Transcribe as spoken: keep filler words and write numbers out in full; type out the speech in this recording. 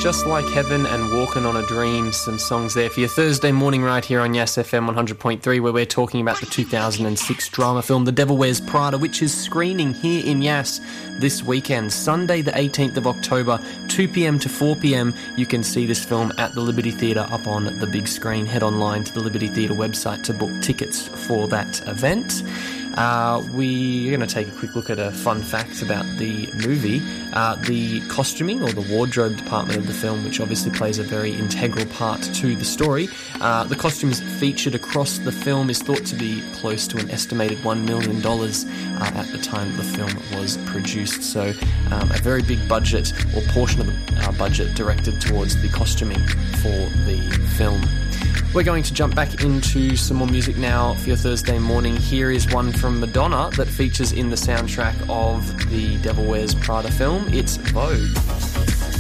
Just Like Heaven and Walking on a Dream, some songs there for your Thursday morning right here on Yes F M one hundred point three, where we're talking about the two thousand six drama film The Devil Wears Prada, which is screening here in Yass this weekend, Sunday the eighteenth of October, two p.m. to four p.m. You can see this film at the Liberty Theatre up on the big screen. Head online to the Liberty Theatre website to book tickets for that event. Uh, we're going to take a quick look at a fun fact about the movie. Uh, the costuming or the wardrobe department of the film, which obviously plays a very integral part to the story. Uh, the costumes featured across the film is thought to be close to an estimated one million dollars uh, at the time the film was produced. So um, a very big budget, or portion of the uh, budget, directed towards the costuming for the film. We're going to jump back into some more music now for your Thursday morning. Here is one from Madonna that features in the soundtrack of the Devil Wears Prada film. It's Vogue.